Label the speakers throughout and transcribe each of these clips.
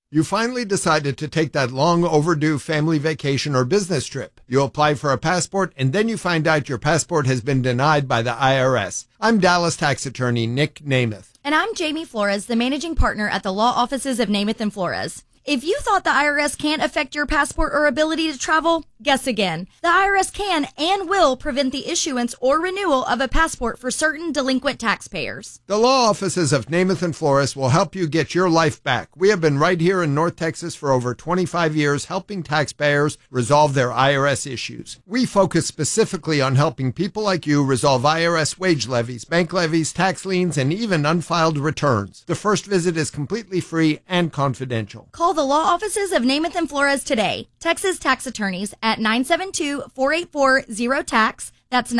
Speaker 1: You finally decided to take that long overdue family vacation or business trip. You apply for a passport, and then you find out your passport has been denied by the IRS. I'm Dallas tax attorney Nick Namath.
Speaker 2: And I'm Jamie Flores, the managing partner at the law offices of Namath and Flores. If you thought the IRS can't affect your passport or ability to travel, guess again. The IRS can and will prevent the issuance or renewal of a passport for certain delinquent taxpayers.
Speaker 1: The law offices of Namath and Flores will help you get your life back. We have been right here in North Texas for over 25 years helping taxpayers resolve their IRS issues. We focus specifically on helping people like you resolve IRS wage levies, bank levies, tax liens, and even unfiled returns. The first visit is completely free and confidential.
Speaker 2: Call the law offices of Namath and Flores today. Texas tax attorneys at 972-484-0TAX. That's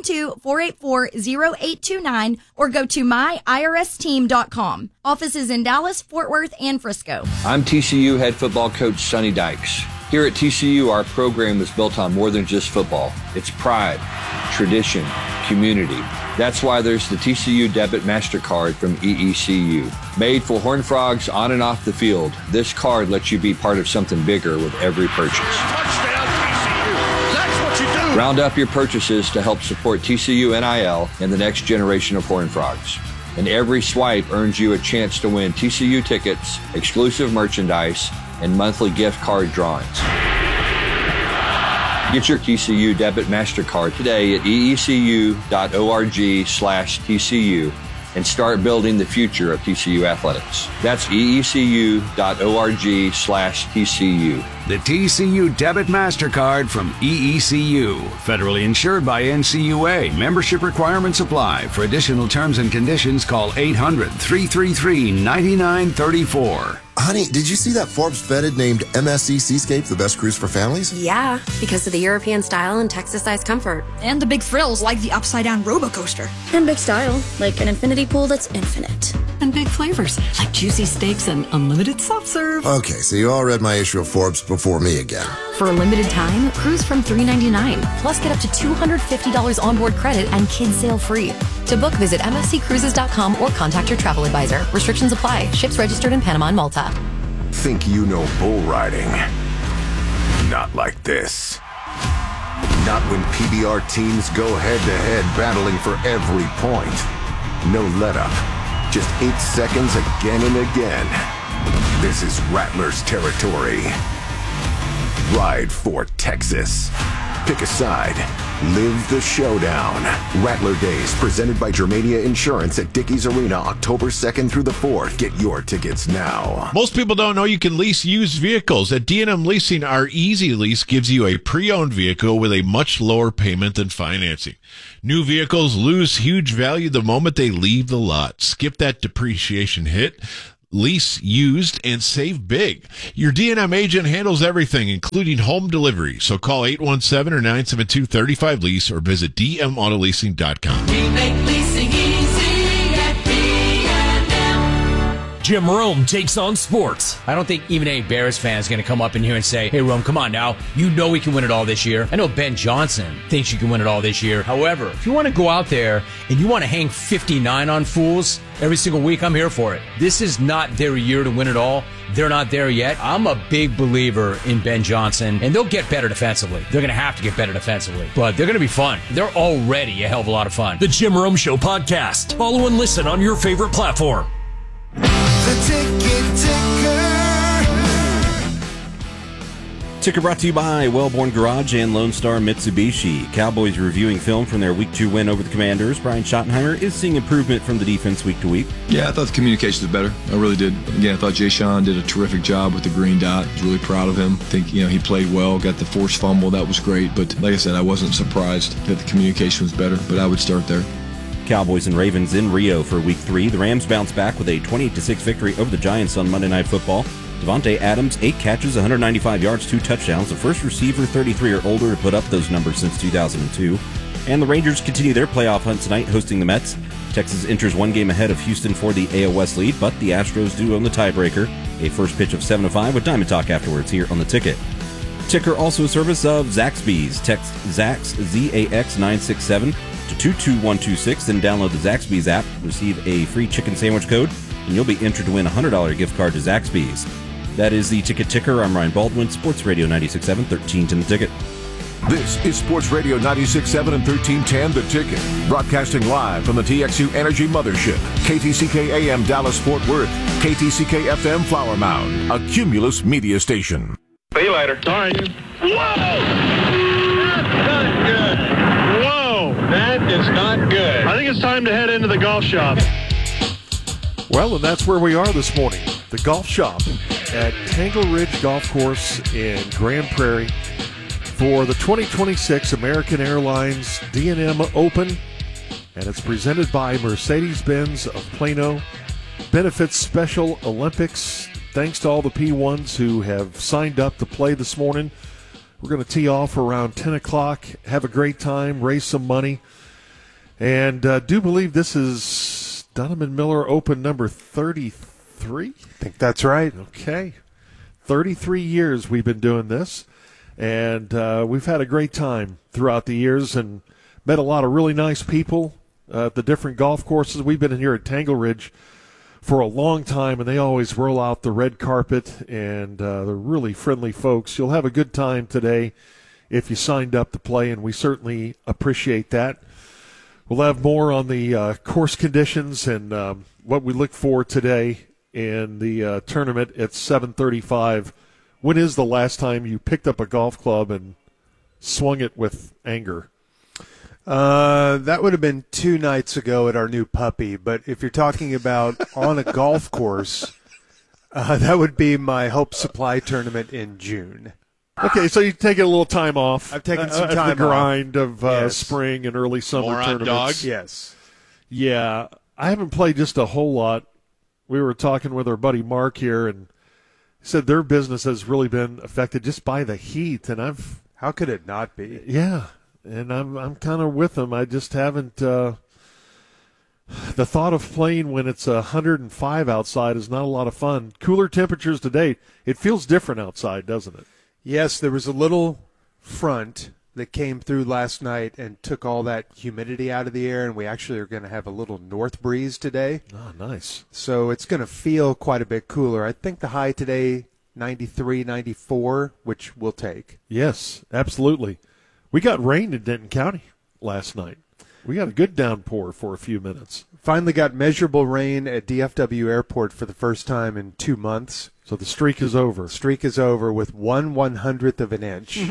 Speaker 2: 972-484-0829, or go to myirsteam.com. Offices in Dallas, Fort Worth, and Frisco.
Speaker 3: I'm TCU head football coach Sonny Dykes. Here at TCU, our program is built on more than just football. It's pride, tradition, community. That's why there's the TCU Debit MasterCard from EECU. Made for Horned Frogs on and off the field, this card lets you be part of something bigger with every purchase.
Speaker 4: Touchdown, TCU. That's what you do.
Speaker 3: Round up your purchases to help support TCU NIL and the next generation of Horned Frogs. And every swipe earns you a chance to win TCU tickets, exclusive merchandise, and monthly gift card drawings. Get your TCU Debit MasterCard today at eecu.org/TCU and start building the future of TCU athletics. That's eecu.org/TCU.
Speaker 5: The TCU Debit MasterCard from EECU. Federally insured by NCUA. Membership requirements apply. For additional terms and conditions, call 800-333-9934.
Speaker 6: Honey, did you see that Forbes vetted named MSC Seascape the best cruise for families?
Speaker 7: Yeah, because of the European style and Texas-sized comfort.
Speaker 8: And the big thrills, like the upside-down roller-coaster.
Speaker 9: And big style, like an infinity pool that's infinite.
Speaker 10: And big flavors, like juicy steaks and unlimited soft serve.
Speaker 6: Okay, so you all read my issue of Forbes before me again.
Speaker 11: For a limited time, cruise from $399. Plus, get up to $250 onboard credit and kids sail free. To book, visit msccruises.com or contact your travel advisor. Restrictions apply. Ships registered in Panama and Malta.
Speaker 12: Think you know bull riding? Not like this. Not when PBR teams go head-to-head battling for every point. No let-up. Just 8 seconds again and again. This is Rattler's territory. Ride for Texas. Pick a side. Live the showdown. Rattler Days, presented by Germania Insurance at Dickies Arena, October 2nd through the 4th. Get your tickets now.
Speaker 13: Most people don't know you can lease used vehicles. At D&M Leasing, our Easy Lease gives you a pre-owned vehicle with a much lower payment than financing. New vehicles lose huge value the moment they leave the lot. Skip that depreciation hit. Lease used and save big. Your D&M agent handles everything, including home delivery. So call 817 or 972-35-LEASE or visit dmautoleasing.com.
Speaker 14: We make leasing easy at D&M.
Speaker 15: Jim Rome takes on sports.
Speaker 16: I don't think even any Bears fan is going to come up in here and say, hey, Rome, come on now. You know we can win it all this year. I know Ben Johnson thinks you can win it all this year. However, if you want to go out there and you want to hang 59 on fools every single week, I'm here for it. This is not their year to win it all. They're not there yet. I'm a big believer in Ben Johnson, and they'll get better defensively. They're going to have to get better defensively, but they're going to be fun. They're already a hell of a lot of fun.
Speaker 15: The Jim Rome Show podcast. Follow and listen on your favorite platform.
Speaker 17: The Ticket Ticker.
Speaker 18: Ticker brought to you by Wellborn Garage and Lone Star Mitsubishi. Cowboys reviewing film from their Week 2 win over the Commanders. Brian Schottenheimer is seeing improvement from the defense week to week.
Speaker 19: Yeah, I thought the communication was better. I really did. Again, I thought Jay Sean did a terrific job with the green dot. I was really proud of him. I think, he played well, got the forced fumble. That was great. But like I said, I wasn't surprised that the communication was better, but I would start there.
Speaker 18: Cowboys and Ravens in Rio for Week 3. The Rams bounce back with a 28-6 victory over the Giants on Monday Night Football. Devontae Adams, 8 catches, 195 yards, 2 touchdowns. The first receiver 33 or older to put up those numbers since 2002. And the Rangers continue their playoff hunt tonight, hosting the Mets. Texas enters one game ahead of Houston for the AL West lead, but the Astros do own the tiebreaker. A first pitch of 7-5 with Diamond Talk afterwards here on the Ticket. Ticker also a service of Zaxby's. Text ZAX, ZAX967 to 22126, then download the Zaxby's app, receive a free chicken sandwich code, and you'll be entered to win a $100 gift card to Zaxby's. That is the Ticket Ticker. I'm Ryan Baldwin, Sports Radio 96.7, 1310 The Ticket.
Speaker 12: This is Sports Radio 96.7 and 1310 The Ticket. Broadcasting live from the TXU Energy Mothership. KTCK AM Dallas Fort Worth. KTCK FM Flower Mound. A Cumulus media station.
Speaker 4: See you later. Sorry. Whoa! That's not good. Whoa! That is not good. I think it's time to head into the golf shop.
Speaker 20: Well, and that's where we are this morning. The golf shop at Tangle Ridge Golf Course in Grand Prairie for the 2026 American Airlines D&M Open. And it's presented by Mercedes-Benz of Plano. Benefits Special Olympics. Thanks to all the P1s who have signed up to play this morning. We're going to tee off around 10 o'clock, have a great time, raise some money. And do believe this is Donovan Miller Open number 33?
Speaker 21: I think that's right.
Speaker 20: Okay. 33 years we've been doing this. And we've had a great time throughout the years and met a lot of really nice people at the different golf courses. We've been in here at Tangle Ridge for a long time, and they always roll out the red carpet, and they're really friendly folks. You'll have a good time today if you signed up to play, and we certainly appreciate that. We'll have more on the course conditions and what we look for today in the tournament at 7:35. When is the last time you picked up a golf club and swung it with anger?
Speaker 21: That would have been 2 nights ago at our new puppy. But if you're talking about on a golf course, that would be my Hope Supply tournament in June.
Speaker 20: Okay, so you're taking a little time off.
Speaker 21: I've taken some time off.
Speaker 20: The grind of
Speaker 21: Yes.
Speaker 20: spring and early summer
Speaker 13: More on
Speaker 20: tournaments.
Speaker 13: dog?
Speaker 21: Yes.
Speaker 20: Yeah, I haven't played just a whole lot. We were talking with our buddy Mark here, and he said their business has really been affected just by the heat. And
Speaker 21: How could it not be?
Speaker 20: Yeah, and I'm kind of with them. I just haven't. The thought of playing when it's 105 outside is not a lot of fun. Cooler temperatures today. It feels different outside, doesn't it?
Speaker 21: Yes, there was a little front that came through last night and took all that humidity out of the air, and we actually are going to have a little north breeze today.
Speaker 20: Oh, nice.
Speaker 21: So it's going to feel quite a bit cooler. I think the high today, 93, 94, which we'll take.
Speaker 20: Yes, absolutely. We got rain in Denton County last night. We got a good downpour for a few minutes.
Speaker 21: Finally got measurable rain at DFW Airport for the first time in 2 months.
Speaker 20: So the streak is over.
Speaker 21: The streak is over with 1/100th of an inch.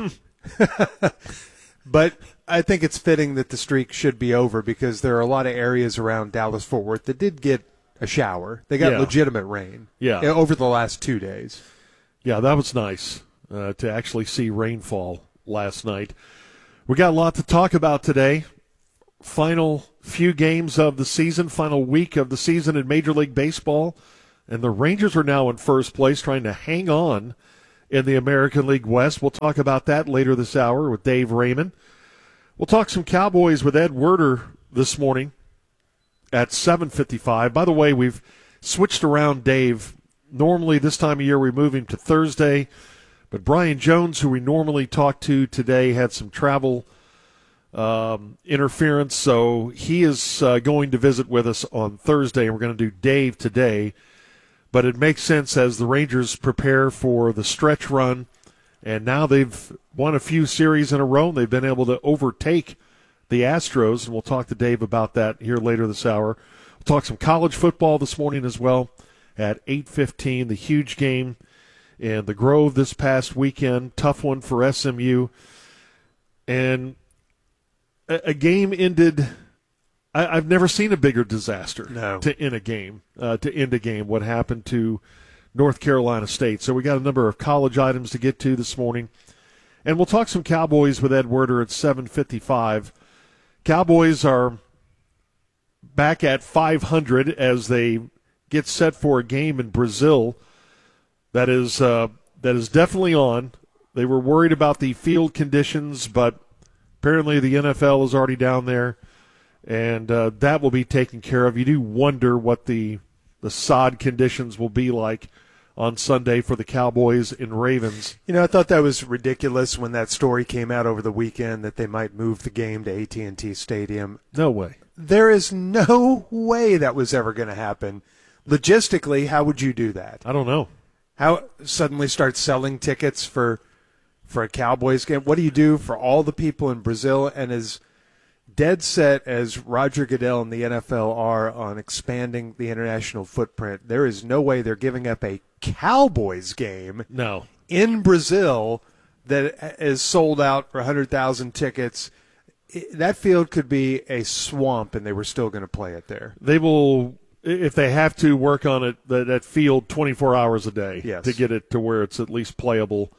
Speaker 21: But I think it's fitting that the streak should be over because there are a lot of areas around Dallas-Fort Worth that did get a shower. They got legitimate rain over the last 2 days.
Speaker 20: Yeah, that was nice to actually see rainfall last night. We got a lot to talk about today. Final few games of the season, final week of the season in Major League Baseball. And the Rangers are now in first place trying to hang on in the American League West. We'll talk about that later this hour with Dave Raymond. We'll talk some Cowboys with Ed Werder this morning at 7:55. By the way, we've switched around Dave. Normally this time of year we move him to Thursday, but Brian Jones, who we normally talk to today, had some travel interference, so he is going to visit with us on Thursday, and we're going to do Dave today. But it makes sense as the Rangers prepare for the stretch run, and now they've won a few series in a row, and they've been able to overtake the Astros, and we'll talk to Dave about that here later this hour. We'll talk some college football this morning as well at 8:15, the huge game in the Grove this past weekend, tough one for SMU. And a game ended – I've never seen a bigger disaster to end a game. What happened to North Carolina State. So we got a number of college items to get to this morning. And we'll talk some Cowboys with Ed Werder at 7:55. Cowboys are back at 500 as they get set for a game in Brazil that is definitely on. They were worried about the field conditions, but apparently the NFL is already down there, and that will be taken care of. You do wonder what the sod conditions will be like on Sunday for the Cowboys and Ravens.
Speaker 21: You know, I thought that was ridiculous when that story came out over the weekend that they might move the game to AT&T Stadium.
Speaker 20: No way.
Speaker 21: There is no way that was ever going to happen. Logistically, how would you do that?
Speaker 20: I don't know.
Speaker 21: How suddenly start selling tickets for a Cowboys game? What do you do for all the people in Brazil? And as dead set as Roger Goodell and the NFL are on expanding the international footprint, there is no way they're giving up a Cowboys game in Brazil that is sold out for 100,000 tickets. That field could be a swamp, and they were still going to play it there.
Speaker 20: They will, if they have to, work on it, that field 24 hours a day to get it to where it's at least playable.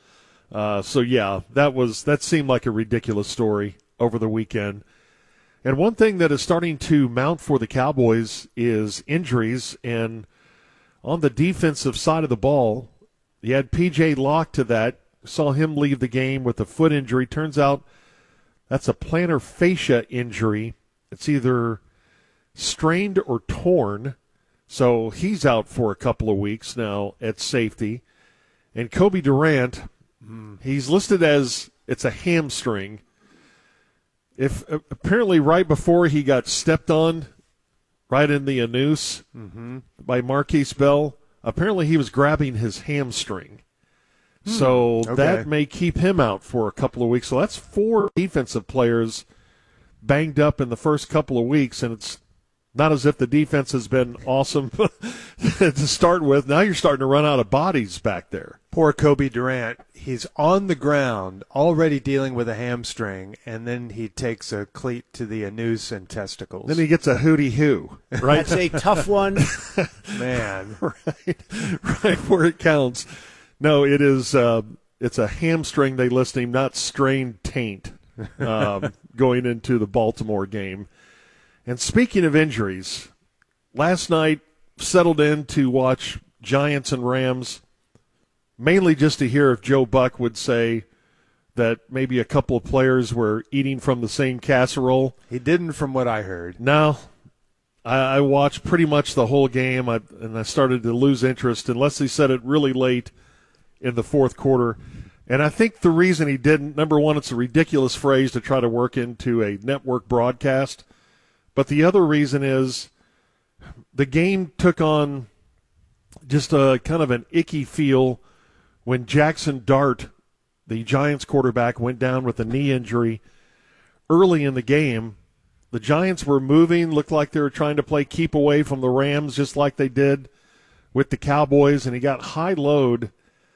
Speaker 20: That seemed like a ridiculous story over the weekend. And one thing that is starting to mount for the Cowboys is injuries. And on the defensive side of the ball, you had P.J. Locke to that. Saw him leave the game with a foot injury. Turns out that's a plantar fascia injury. It's either strained or torn. So he's out for a couple of weeks now at safety. And Kobe Durant, he's listed as it's a hamstring. If apparently right before he got stepped on, right in the anus by Marquise Bell, apparently he was grabbing his hamstring. So that may keep him out for a couple of weeks. So that's 4 defensive players banged up in the first couple of weeks, and it's not as if the defense has been awesome to start with. Now you're starting to run out of bodies back there.
Speaker 21: Poor Kobe Durant. He's on the ground already dealing with a hamstring, and then he takes a cleat to the anus and testicles.
Speaker 20: Then he gets a hootie-hoo, right?
Speaker 1: That's a tough one.
Speaker 21: Man.
Speaker 20: right where it counts. No, it is. It's a hamstring. They list him, not strained taint, going into the Baltimore game. And speaking of injuries, last night settled in to watch Giants and Rams, mainly just to hear if Joe Buck would say that maybe a couple of players were eating from the same casserole.
Speaker 21: He didn't, from what I heard.
Speaker 20: No. I watched pretty much the whole game, and I started to lose interest, and Leslie said it really late in the fourth quarter. And I think the reason he didn't, number one, it's a ridiculous phrase to try to work into a network broadcast. But the other reason is the game took on just a kind of an icky feel when Jackson Dart, the Giants quarterback, went down with a knee injury early in the game. The Giants were moving, looked like they were trying to play keep away from the Rams just like they did with the Cowboys, and he got high load.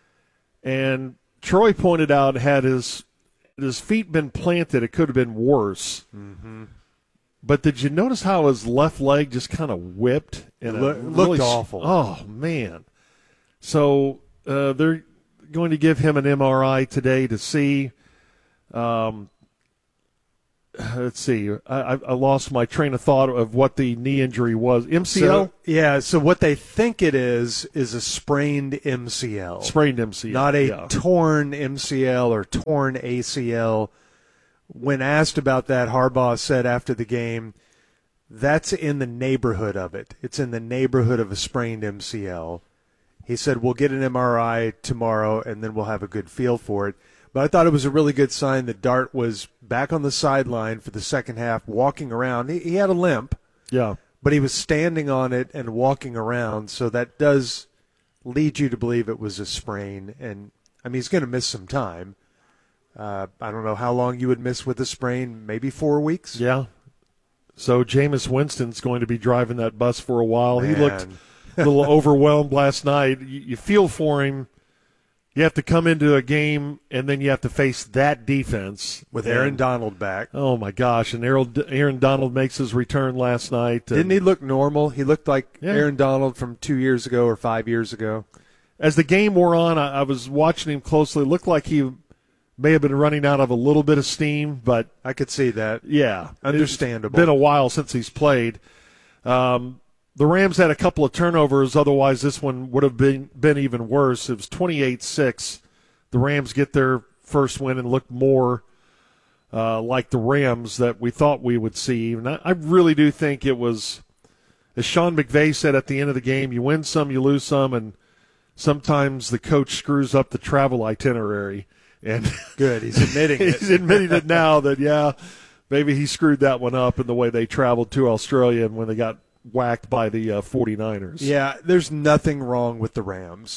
Speaker 20: And Troy pointed out, had his feet been planted, it could have been worse.
Speaker 21: Mm-hmm.
Speaker 20: But did you notice how his left leg just kind of whipped? And
Speaker 21: looked awful.
Speaker 20: Oh, man. So they're going to give him an MRI today to see. Let's see. I lost my train of thought of what the knee injury was. MCL?
Speaker 21: So what they think it is a sprained MCL.
Speaker 20: Sprained MCL.
Speaker 21: Not a torn MCL or torn ACL. When asked about that, Harbaugh said after the game, that's in the neighborhood of it. It's in the neighborhood of a sprained MCL. He said, we'll get an MRI tomorrow, and then we'll have a good feel for it. But I thought it was a really good sign that Dart was back on the sideline for the second half, walking around. He had a limp, but he was standing on it and walking around, so that does lead you to believe it was a sprain. And, I mean, he's going to miss some time. I don't know how long you would miss with a sprain, maybe 4 weeks?
Speaker 20: Yeah. So Jameis Winston's going to be driving that bus for a while.
Speaker 21: Man.
Speaker 20: He looked a little overwhelmed last night. You feel for him. You have to come into a game, and then you have to face that defense.
Speaker 21: With Aaron Donald back.
Speaker 20: Oh, my gosh. And Aaron Donald makes his return last night.
Speaker 21: Didn't he look normal? He looked like Aaron Donald from 2 years ago or 5 years ago.
Speaker 20: As the game wore on, I was watching him closely. It looked like he may have been running out of a little bit of steam, but
Speaker 21: I could see that.
Speaker 20: Yeah.
Speaker 21: Understandable.
Speaker 20: It's been a while since he's played. The Rams had a couple of turnovers. Otherwise, this one would have been even worse. It was 28-6. The Rams get their first win and look more like the Rams that we thought we would see. And I really do think it was, as Sean McVay said at the end of the game, you win some, you lose some, and sometimes the coach screws up the travel itinerary. And
Speaker 21: good, he's admitting it.
Speaker 20: He's admitting it now that, maybe he screwed that one up in the way they traveled to Australia and when they got whacked by the 49ers.
Speaker 21: Yeah, there's nothing wrong with the Rams.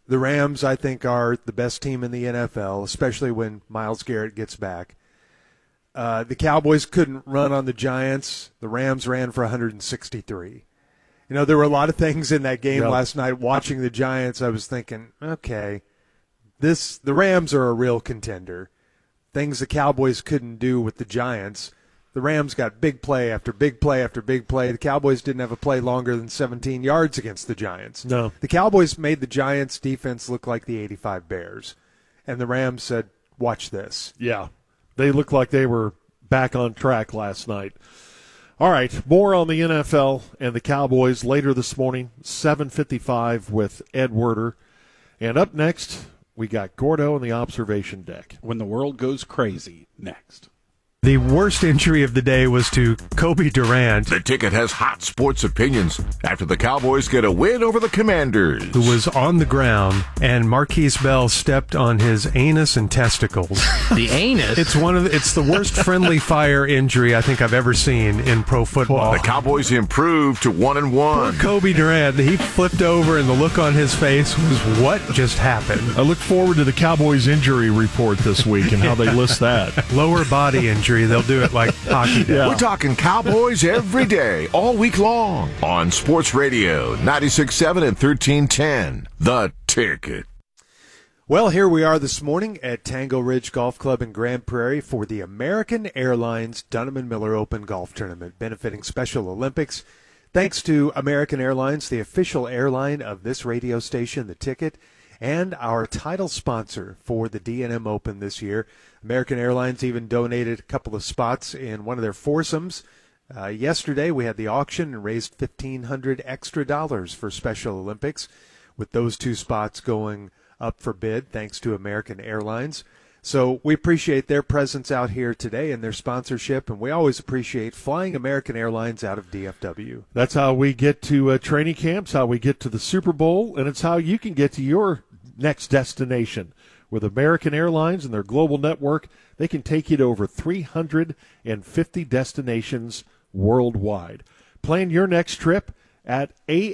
Speaker 21: The Rams, I think, are the best team in the NFL, especially when Myles Garrett gets back. The Cowboys couldn't run on the Giants. The Rams ran for 163. You know, there were a lot of things in that game last night. Watching the Giants, I was thinking, okay, the Rams are a real contender. Things the Cowboys couldn't do with the Giants. The Rams got big play after big play after big play. The Cowboys didn't have a play longer than 17 yards against the Giants.
Speaker 20: No.
Speaker 21: The Cowboys made the Giants' defense look like the 85 Bears. And the Rams said, watch this.
Speaker 20: Yeah. They looked like they were back on track last night. All right, more on the NFL and the Cowboys later this morning, 7:55 with Ed Werder. And up next, we got Gordo on the observation deck.
Speaker 1: When the world goes crazy, next.
Speaker 21: The worst injury of the day was to Kobe Durant.
Speaker 12: The Ticket has hot sports opinions after the Cowboys get a win over the Commanders.
Speaker 21: Who was on the ground, and Marquise Bell stepped on his anus and testicles.
Speaker 16: The anus?
Speaker 21: It's the worst friendly fire injury I think I've ever seen in pro football.
Speaker 12: The Cowboys improved to 1-1.
Speaker 21: Poor Kobe Durant, he flipped over, and the look on his face was, what just happened?
Speaker 20: I look forward to the Cowboys injury report this week and how they list that.
Speaker 21: Lower body injury. They'll do it like hockey does.
Speaker 12: Yeah. We're talking Cowboys every day, all week long, on Sports Radio 96.7 and 1310. The Ticket.
Speaker 21: Well, here we are this morning at Tango Ridge Golf Club in Grand Prairie for the American Airlines Dunham & Miller Open Golf Tournament, benefiting Special Olympics. Thanks to American Airlines, the official airline of this radio station, The Ticket, and our title sponsor for the D&M Open this year. American Airlines even donated a couple of spots in one of their foursomes. Yesterday we had the auction and raised $1,500 extra for Special Olympics, with those two spots going up for bid thanks to American Airlines. So we appreciate their presence out here today and their sponsorship, and we always appreciate flying American Airlines out of DFW.
Speaker 20: That's how we get to training camps, how we get to the Super Bowl, and it's how you can get to your next destination. With American Airlines and their global network, they can take you to over 350 destinations worldwide. Plan your next trip at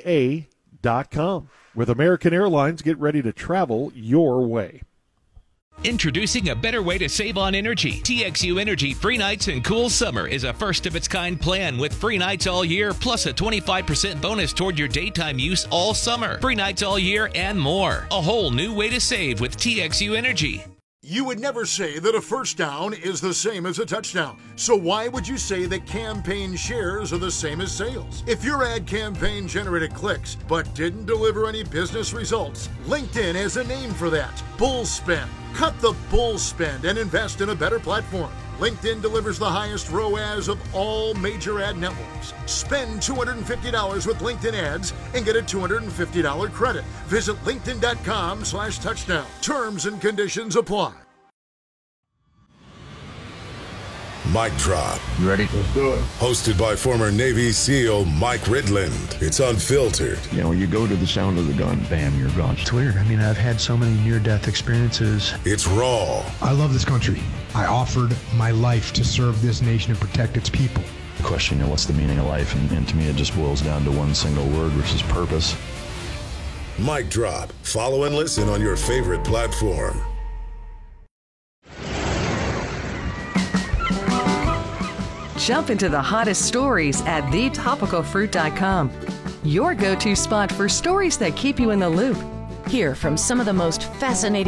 Speaker 20: AA.com. With American Airlines, get ready to travel your way.
Speaker 22: Introducing a better way to save on energy. TXU Energy Free Nights and Cool Summer is a first-of-its-kind plan with free nights all year, plus a 25% bonus toward your daytime use all summer. Free nights all year and more. A whole new way to save with TXU Energy.
Speaker 23: You would never say that a first down is the same as a touchdown. So why would you say that campaign shares are the same as sales? If your ad campaign generated clicks but didn't deliver any business results, LinkedIn has a name for that: bull spend. Cut the bull spend and invest in a better platform. LinkedIn delivers the highest ROAS of all major ad networks. Spend $250 with LinkedIn ads and get a $250 credit. Visit linkedin.com/touchdown. Terms and conditions apply.
Speaker 12: Mic Drop.
Speaker 3: You ready?
Speaker 23: Let's do it.
Speaker 12: Hosted by former Navy SEAL Mike Ridland. It's unfiltered.
Speaker 3: You know, you go to the sound of the gun, bam, you're gone.
Speaker 24: It's weird. I mean, I've had so many near-death experiences.
Speaker 12: It's raw.
Speaker 25: I love this country. I offered my life to serve this nation and protect its people.
Speaker 26: The question, you know, what's the meaning of life? And to me, it just boils down to one single word, which is purpose.
Speaker 12: Mic Drop. Follow and listen on your favorite platform.
Speaker 27: Jump into the hottest stories at thetopicalfruit.com. Your go-to spot for stories that keep you in the loop. Hear from some of the most fascinating